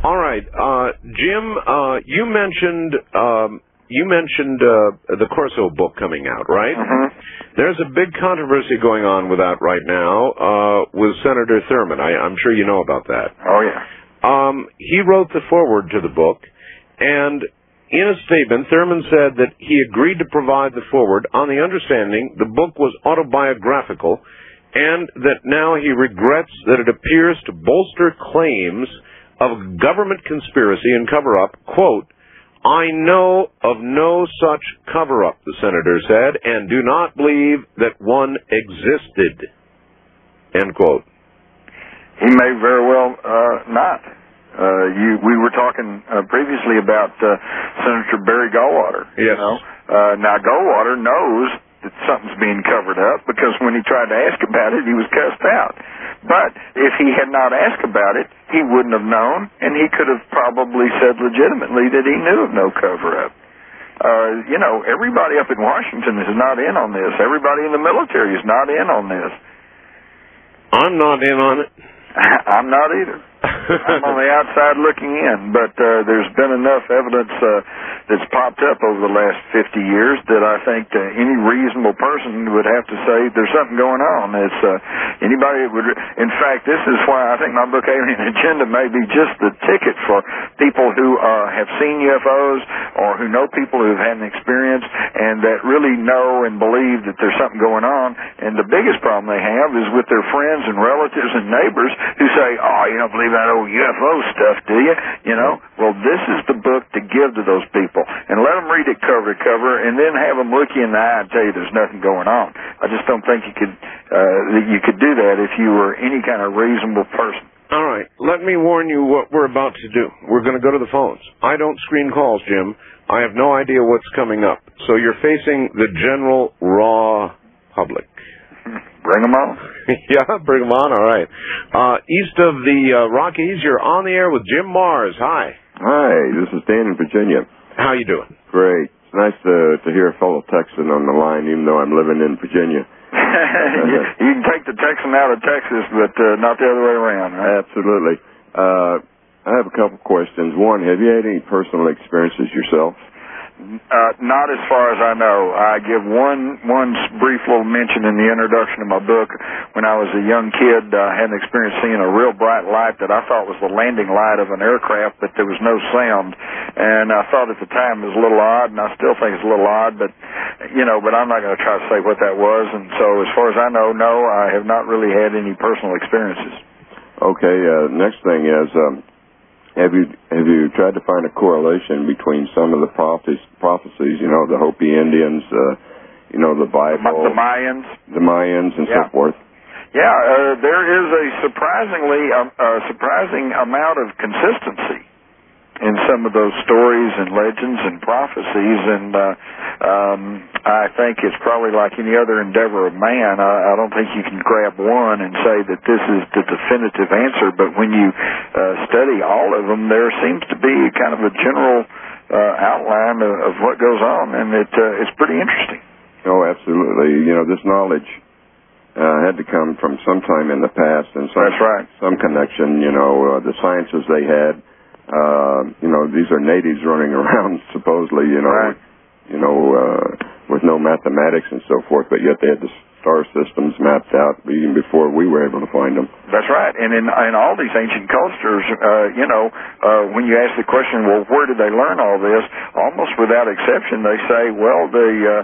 All right, Jim. You mentioned the Corso book coming out, right? Mm-hmm. There's a big controversy going on with that right now with Senator Thurmond. I'm sure you know about that. Oh yeah. He wrote the foreword to the book, and in a statement, Thurmond said that he agreed to provide the foreword on the understanding the book was autobiographical, and that now he regrets that it appears to bolster claims of government conspiracy and cover-up. Quote, "I know of no such cover-up," the senator said, "and do not believe that one existed." End quote. He may very well not. We were talking previously about Senator Barry Goldwater. Yes. You know? Now, Goldwater knows that something's being covered up because when he tried to ask about it, he was cussed out. But if he had not asked about it, he wouldn't have known, and he could have probably said legitimately that he knew of no cover-up. You know, everybody up in Washington is not in on this. Everybody in the military is not in on this. I'm not in on it. I'm not either. I'm on the outside looking in, but there's been enough evidence that's popped up over the last 50 years that I think any reasonable person would have to say there's something going on. It's anybody that would. In fact, this is why I think my book Alien Agenda may be just the ticket for people who have seen UFOs or who know people who've had an experience and that really know and believe that there's something going on. And the biggest problem they have is with their friends and relatives and neighbors who say, "Oh, you don't believe that old UFO stuff, do you?" You know, well, this is the book to give to those people, and let them read it cover to cover, and then have them look you in the eye and tell you there's nothing going on. I just don't think you could do that if you were any kind of reasonable person. All right, let me warn you what we're about to do. We're going to go to the phones. I don't screen calls, Jim. I have no idea what's coming up. So you're facing the general raw public. Bring them on. Yeah, bring them on. All right. East of the Rockies, you're on the air with Jim Mars. Hi. Hi, this is Dan in Virginia. How you doing? Great. It's nice to hear a fellow Texan on the line, even though I'm living in Virginia. You can take the Texan out of Texas, but not the other way around, right? Absolutely. I have a couple questions. One, have you had any personal experiences yourself? Not as far as I know. I give one brief little mention in the introduction of my book. When I was a young kid, I had an experience seeing a real bright light that I thought was the landing light of an aircraft, but there was no sound. And I thought at the time it was a little odd, and I still think it's a little odd, but I'm not going to try to say what that was. And so as far as I know, no, I have not really had any personal experiences. Okay, next thing is, have you tried to find a correlation between some of the prophecies, the Hopi Indians, the Bible, the Mayans, and so forth? Yeah, there is a surprising amount of consistency in some of those stories and legends and prophecies, and I think it's probably like any other endeavor of man. I don't think you can grab one and say that this is the definitive answer, but when you study all of them, there seems to be kind of a general outline of what goes on, and it's pretty interesting. Oh, absolutely. This knowledge had to come from sometime in the past, and that's right. Some connection, the sciences they had. These are natives running around supposedly, right. With no mathematics and so forth, but yet they had the star systems mapped out even before we were able to find them. That's right. And in all these ancient cultures, when you ask the question, well, where did they learn all this? Almost without exception, they say, well,